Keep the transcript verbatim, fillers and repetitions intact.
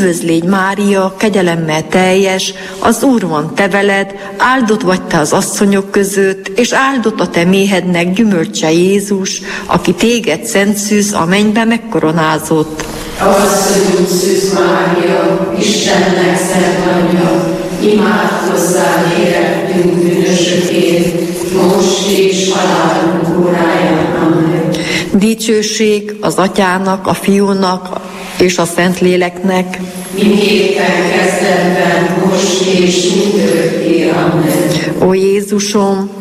Üdvözlégy Mária, kegyelemmel teljes, az Úr van te veled, áldott vagy te az asszonyok között, és áldott a te méhednek gyümölcse Jézus, aki téged szent szűz a mennybe megkoronázott. Asszonyunk Szűz Mária, Istennek szent anyja, imádkozzál érettünk bűnösökért, most és halálunk óráján. Amen. Dicsőség az Atyának, a Fiúnak és a Szentléleknek, mindképpen kezdetben, most és mindörökké. Amen. Ó Jézusom,